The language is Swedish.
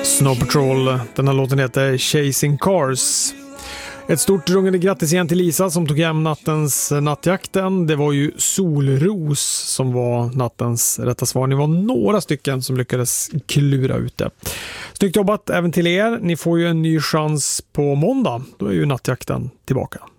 Snow Patrol, den här låten heter Chasing Cars. Ett stort rungande grattis igen till Lisa som tog hem nattens nattjakten. Det var ju Solros som var nattens rätta svar. Ni var några stycken som lyckades klura ut det. Snyggt jobbat även till er. Ni får ju en ny chans på måndag. Då är ju nattjakten tillbaka.